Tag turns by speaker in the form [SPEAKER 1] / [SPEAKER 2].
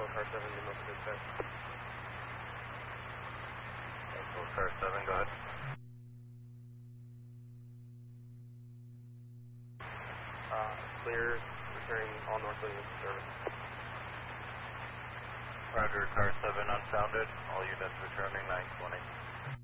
[SPEAKER 1] car 7, New Milford Dispatch.
[SPEAKER 2] Local car 7, go ahead.
[SPEAKER 1] Clear, returning all northbound units to service.
[SPEAKER 2] Roger, car 7 unfounded, all units returning 920.